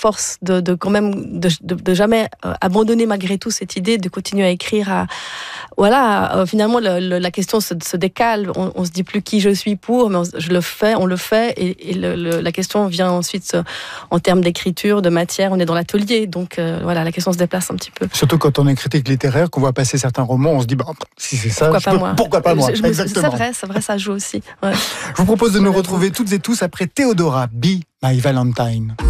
force de quand même de jamais abandonner malgré tout cette idée de continuer à écrire. Finalement la question se décale. On se dit plus qui je suis pour, mais on le fait, et la question vient ensuite en termes d'écriture, de matière. On est dans l'atelier, donc la question se déplace un petit peu. Surtout quand on est critique littéraire, qu'on voit passer certains romans, on se dit si c'est ça, pourquoi pas moi. Exactement. C'est vrai, ça joue aussi. Ouais. Je vous propose de nous retrouver toutes et tous après Theodora, Be My Valentine.